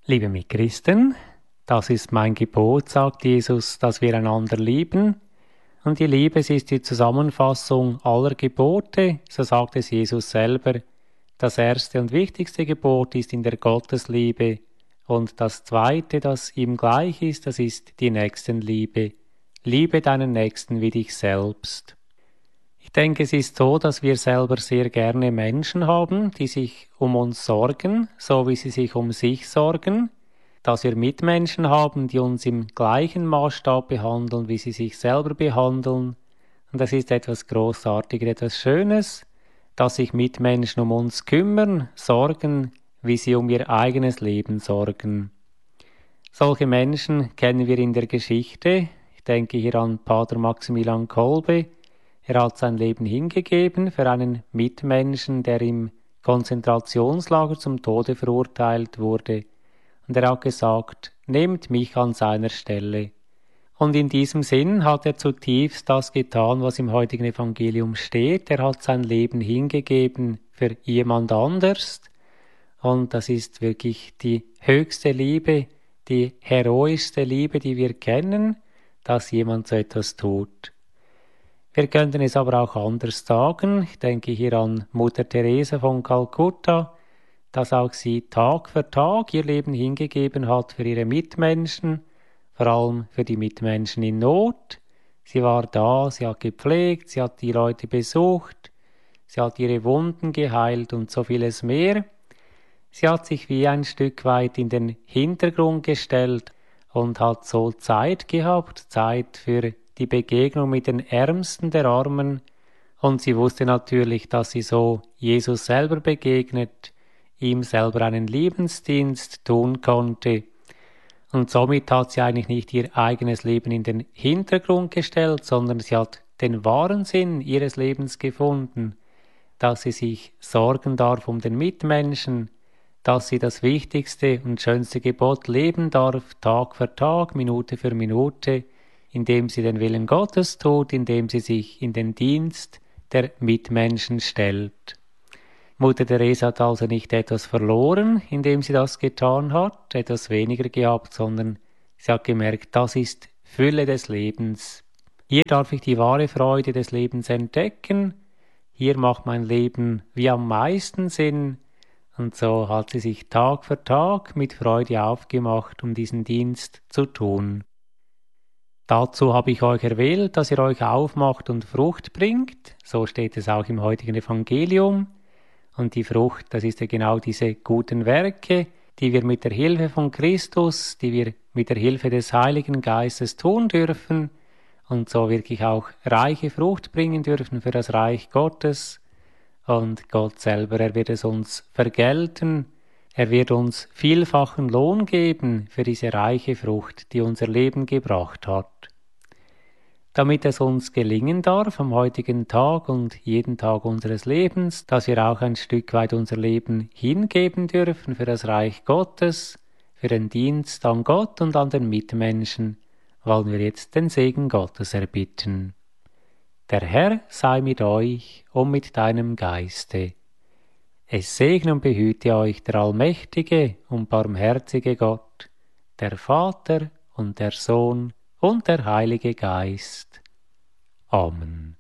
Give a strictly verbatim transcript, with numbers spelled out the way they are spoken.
Liebe Mitchristen, das ist mein Gebot, sagt Jesus, dass wir einander lieben. Und die Liebe, sie ist die Zusammenfassung aller Gebote, so sagt es Jesus selber. Das erste und wichtigste Gebot ist in der Gottesliebe. Und das zweite, das ihm gleich ist, das ist die Nächstenliebe. Liebe deinen Nächsten wie dich selbst. Ich denke, es ist so, dass wir selber sehr gerne Menschen haben, die sich um uns sorgen, so wie sie sich um sich sorgen, dass wir Mitmenschen haben, die uns im gleichen Maßstab behandeln, wie sie sich selber behandeln. Und das ist etwas Großartiges, etwas Schönes, dass sich Mitmenschen um uns kümmern, sorgen, wie sie um ihr eigenes Leben sorgen. Solche Menschen kennen wir in der Geschichte. Ich denke hier an Pater Maximilian Kolbe. Er hat sein Leben hingegeben für einen Mitmenschen, der im Konzentrationslager zum Tode verurteilt wurde. Und er hat gesagt, nehmt mich an seiner Stelle. Und in diesem Sinn hat er zutiefst das getan, was im heutigen Evangelium steht. Er hat sein Leben hingegeben für jemand anders. Und das ist wirklich die höchste Liebe, die heroischste Liebe, die wir kennen, dass jemand so etwas tut. Wir könnten es aber auch anders sagen. Ich denke hier an Mutter Teresa von Kalkutta, dass auch sie Tag für Tag ihr Leben hingegeben hat für ihre Mitmenschen, vor allem für die Mitmenschen in Not. Sie war da, sie hat gepflegt, sie hat die Leute besucht, sie hat ihre Wunden geheilt und so vieles mehr. Sie hat sich wie ein Stück weit in den Hintergrund gestellt und hat so Zeit gehabt, Zeit für die Begegnung mit den Ärmsten der Armen, und sie wusste natürlich, dass sie so Jesus selber begegnet, ihm selber einen Liebesdienst tun konnte. Und somit hat sie eigentlich nicht ihr eigenes Leben in den Hintergrund gestellt, sondern sie hat den wahren Sinn ihres Lebens gefunden, dass sie sich sorgen darf um den Mitmenschen, dass sie das wichtigste und schönste Gebot leben darf, Tag für Tag, Minute für Minute, indem sie den Willen Gottes tut, indem sie sich in den Dienst der Mitmenschen stellt. Mutter Teresa hat also nicht etwas verloren, indem sie das getan hat, etwas weniger gehabt, sondern sie hat gemerkt, das ist Fülle des Lebens. Hier darf ich die wahre Freude des Lebens entdecken, hier macht mein Leben wie am meisten Sinn, und so hat sie sich Tag für Tag mit Freude aufgemacht, um diesen Dienst zu tun. Dazu habe ich euch erwählt, dass ihr euch aufmacht und Frucht bringt. So steht es auch im heutigen Evangelium. Und die Frucht, das ist ja genau diese guten Werke, die wir mit der Hilfe von Christus, die wir mit der Hilfe des Heiligen Geistes tun dürfen und so wirklich auch reiche Frucht bringen dürfen für das Reich Gottes. Und Gott selber, er wird es uns vergelten. Er wird uns vielfachen Lohn geben für diese reiche Frucht, die unser Leben gebracht hat. Damit es uns gelingen darf am heutigen Tag und jeden Tag unseres Lebens, dass wir auch ein Stück weit unser Leben hingeben dürfen für das Reich Gottes, für den Dienst an Gott und an den Mitmenschen, wollen wir jetzt den Segen Gottes erbitten. Der Herr sei mit euch und mit deinem Geiste. Es segne und behüte euch der allmächtige und barmherzige Gott, der Vater und der Sohn und der Heilige Geist. Amen.